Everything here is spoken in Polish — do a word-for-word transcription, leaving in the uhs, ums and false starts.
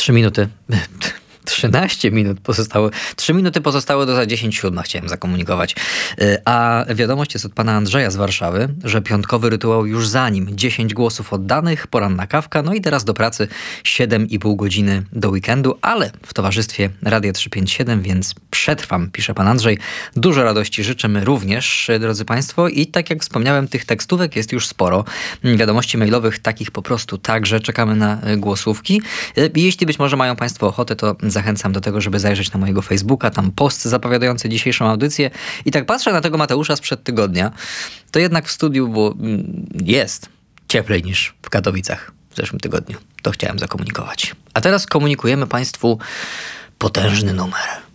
Trzy minuty. trzynaście minut pozostało. Trzy minuty pozostało do za dziesięć siódma, chciałem zakomunikować. A wiadomość jest od pana Andrzeja z Warszawy, że piątkowy rytuał już za nim. dziesięć głosów oddanych, poranna kawka, no i teraz do pracy siedem i pół godziny do weekendu, ale w towarzystwie Radia trzysta pięćdziesiąt siedem, więc przetrwam, pisze pan Andrzej. Dużo radości życzymy również, drodzy państwo. I tak jak wspomniałem, tych tekstówek jest już sporo. Wiadomości mailowych takich po prostu także. Czekamy na głosówki. Jeśli być może mają państwo ochotę, to zachęcam do tego, żeby zajrzeć na mojego Facebooka, tam post zapowiadający dzisiejszą audycję. I tak patrzę na tego Mateusza sprzed tygodnia, to jednak w studiu było, jest cieplej niż w Katowicach w zeszłym tygodniu. To chciałem zakomunikować. A teraz komunikujemy państwu potężny numer.